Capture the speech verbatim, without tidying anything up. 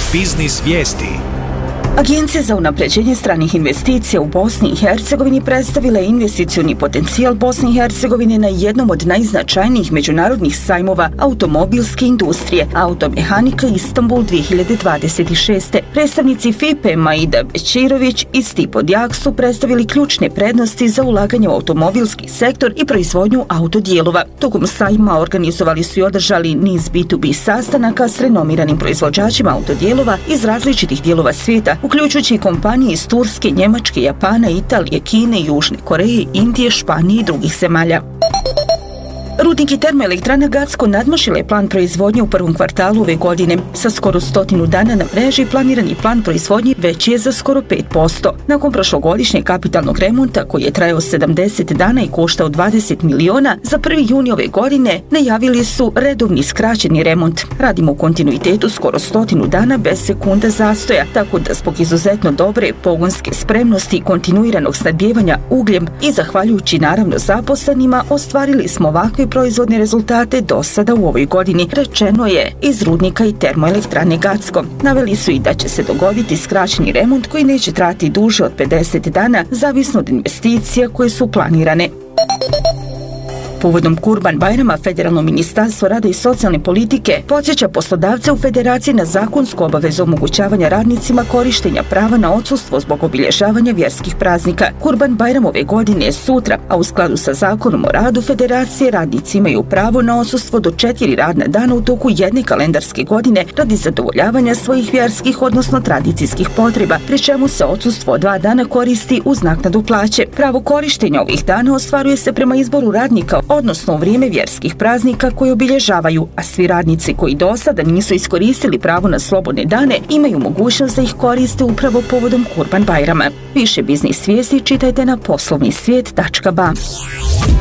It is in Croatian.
Biznis vijesti. Agencija za unapređenje stranih investicija u Bosni i Hercegovini predstavila je investicioni potencijal Bosne i Hercegovine na jednom od najznačajnijih međunarodnih sajmova automobilske industrije, Automehanika Istanbul dvije hiljade dvadeset šeste. Predstavnici F I P E Maida Bećirović i Stipo Dijak su predstavili ključne prednosti za ulaganje u automobilski sektor i proizvodnju autodijelova. Tokom sajma organizovali su i održali niz B to B sastanaka s renomiranim proizvođačima autodijelova iz različitih dijelova svijeta, uključujući kompanije iz Turske, Njemačke, Japana, Italije, Kine, Južne Koreje, Indije, Španije i drugih zemalja. Rudnik i termoelektrana Gacko nadmašila je plan proizvodnje u prvom kvartalu ove godine. Sa skoro stotinu dana na mreži planirani plan proizvodnje veći je za skoro pet posto. Nakon prošlogodišnjeg kapitalnog remonta koji je trajao sedamdeset dana i koštao dvadeset miliona, za prvi juni ove godine najavili su redovni skraćeni remont. Radimo u kontinuitetu skoro stotinu dana bez sekunda zastoja, tako da zbog izuzetno dobre pogonske spremnosti i kontinuiranog snabdijevanja ugljem i zahvaljujući naravno zaposlenima ostvarili smo ovakve proizvodne rezultate do sada u ovoj godini, rečeno je iz rudnika i termoelektrane Gacko. Naveli su i da će se dogoditi skraćeni remont koji neće trajati duže od pedeset dana, zavisno od investicija koje su planirane. Povodom Kurban Bajrama, Federalno ministarstvo rada i socijalne politike podsjeća poslodavce u Federaciji na zakonsku obavezu omogućavanja radnicima korištenja prava na odsustvo zbog obilježavanja vjerskih praznika. Kurban Bajram ove godine je sutra, a u skladu sa zakonom o radu Federacije radnici imaju pravo na odsustvo do četiri radna dana u toku jedne kalendarske godine radi zadovoljavanja svojih vjerskih, odnosno tradicijskih potreba, pri čemu se odsustvo od dva dana koristi uz naknadu plaće. Pravo korištenja ovih dana ostvaruje se prema izboru radnika, odnosno u vrijeme vjerskih praznika koje obilježavaju, a svi radnici koji do sada nisu iskoristili pravo na slobodne dane imaju mogućnost da ih koriste upravo povodom Kurban Bajrama. Više biznis vijesti čitajte na poslovni svijet tačka ba.